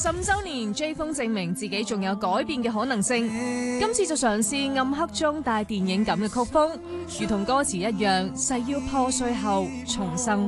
15週年，J 風證明自己仲有改變嘅可能性。今次就嘗試暗黑中帶電影感嘅曲風，如同歌詞一樣，誓要破碎後重生。